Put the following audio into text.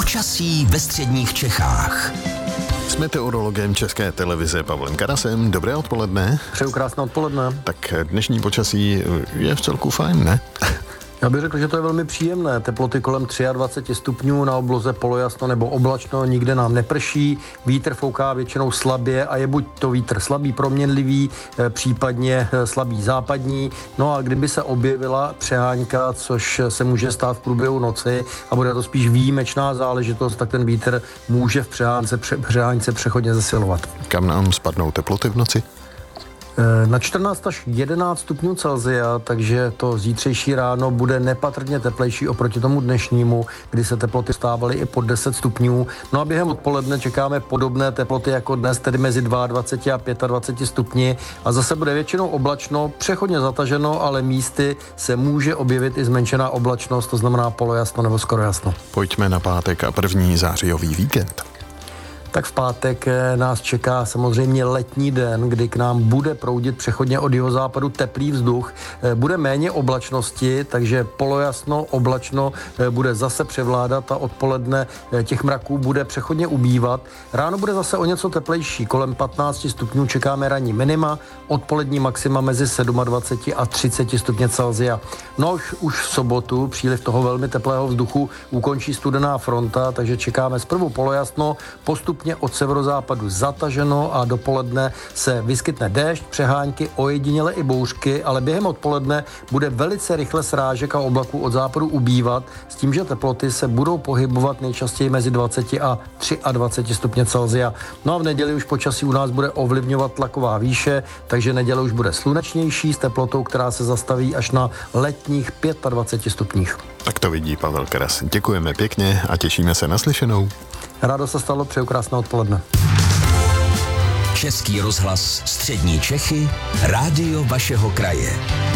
Počasí ve středních Čechách. S meteorologem České televize Pavlem Karasem. Dobré odpoledne. Přeju krásné odpoledne. Tak dnešní počasí je vcelku fajn, ne? Já bych řekl, že to je velmi příjemné. Teploty kolem 23 stupňů, na obloze polojasno nebo oblačno, nikde nám neprší. Vítr fouká většinou slabě a je buď to vítr slabý, proměnlivý, případně slabý západní. No a kdyby se objevila přehánka, což se může stát v průběhu noci a bude to spíš výjimečná záležitost, tak ten vítr může v přehánce přechodně zesilovat. Kam nám spadnou teploty v noci? Na 14 až 11 stupňů Celsia, takže to zítřejší ráno bude nepatrně teplejší oproti tomu dnešnímu, kdy se teploty stávaly i pod 10 stupňů. No a během odpoledne čekáme podobné teploty jako dnes, tedy mezi 22 a 25 stupni a zase bude většinou oblačno, přechodně zataženo, ale místy se může objevit i zmenšená oblačnost, to znamená polojasno nebo skoro jasno. Pojďme na pátek a první zářijový víkend. Tak v pátek nás čeká samozřejmě letní den, kdy k nám bude proudit přechodně od jihozápadu teplý vzduch. Bude méně oblačnosti, takže polojasno, oblačno bude zase převládat a odpoledne těch mraků bude přechodně ubývat. Ráno bude zase o něco teplejší, kolem 15 stupňů čekáme ranní minima, odpolední maxima mezi 27 a 30 stupně Celsia. No už v sobotu příliv toho velmi teplého vzduchu ukončí studená fronta, takže čekáme zprvu polojasno, postupně od severozápadu zataženo a dopoledne se vyskytne déšť, přehánky, ojediněle i bouřky, ale během odpoledne bude velice rychle srážek a oblaků od západu ubývat, s tím, že teploty se budou pohybovat nejčastěji mezi 20 a 23 stupně Celsia. No a v neděli už počasí u nás bude ovlivňovat tlaková výše, takže neděle už bude slunečnější s teplotou, která se zastaví až na letních 25 stupních. Tak to vidí Pavel Karas. Děkujeme pěkně a těšíme se na slyšenou. Rádo se stalo, přeju krásné odpoledne. Český rozhlas Střední Čechy, rádio vašeho kraje.